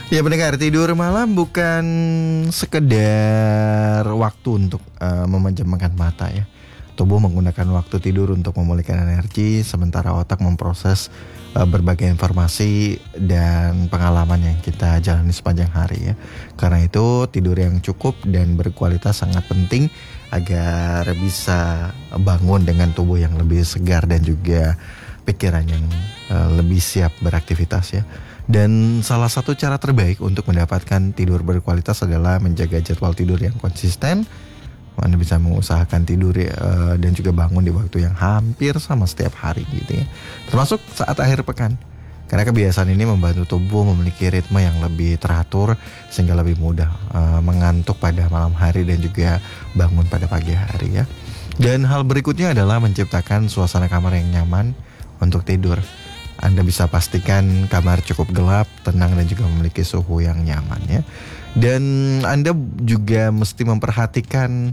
Ya pendengar, tidur malam bukan sekedar waktu untuk memejamkan mata ya. Tubuh menggunakan waktu tidur untuk memulihkan energi, sementara otak memproses berbagai informasi dan pengalaman yang kita jalani sepanjang hari ya. Karena itu tidur yang cukup dan berkualitas sangat penting agar bisa bangun dengan tubuh yang lebih segar dan juga pikiran yang lebih siap beraktivitas ya. Dan salah satu cara terbaik untuk mendapatkan tidur berkualitas adalah menjaga jadwal tidur yang konsisten. Anda bisa mengusahakan tidur dan juga bangun di waktu yang hampir sama setiap hari gitu ya. Termasuk saat akhir pekan. Karena kebiasaan ini membantu tubuh memiliki ritme yang lebih teratur sehingga lebih mudah mengantuk pada malam hari dan juga bangun pada pagi hari ya. Dan hal berikutnya adalah menciptakan suasana kamar yang nyaman untuk tidur. Anda bisa pastikan kamar cukup gelap, tenang dan juga memiliki suhu yang nyaman ya. Dan Anda juga mesti memperhatikan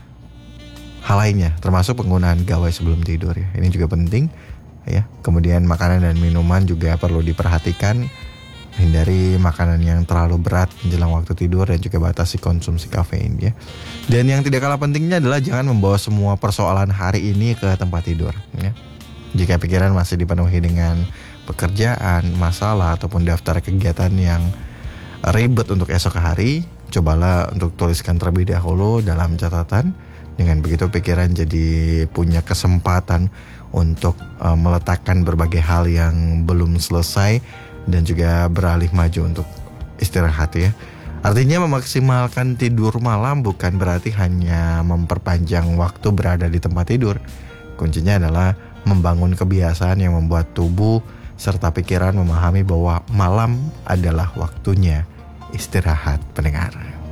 hal lainnya, termasuk penggunaan gawai sebelum tidur ya. Ini juga penting ya. Kemudian makanan dan minuman juga perlu diperhatikan. Hindari makanan yang terlalu berat menjelang waktu tidur dan juga batasi konsumsi kafein ya. Dan yang tidak kalah pentingnya adalah jangan membawa semua persoalan hari ini ke tempat tidur ya. Jika pikiran masih dipenuhi dengan pekerjaan, masalah, ataupun daftar kegiatan yang ribet untuk esok hari, cobalah untuk tuliskan terlebih dahulu dalam catatan. Dengan begitu pikiran jadi punya kesempatan untuk meletakkan berbagai hal yang belum selesai dan juga beralih maju untuk istirahat ya. Artinya memaksimalkan tidur malam bukan berarti hanya memperpanjang waktu berada di tempat tidur. Kuncinya adalah membangun kebiasaan yang membuat tubuh serta pikiran memahami bahwa malam adalah waktunya istirahat pendengar.